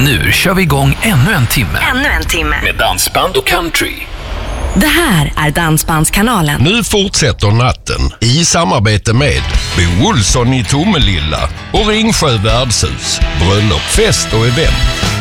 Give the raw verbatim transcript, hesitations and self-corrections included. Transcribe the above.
Nu kör vi igång ännu en timme. Ännu en timme. Med dansband och country. Det här är Dansbandskanalen. Nu fortsätter natten i samarbete med Bo Olsson i Tomelilla och Ringsjö värdshus. Bröllop, fest och event.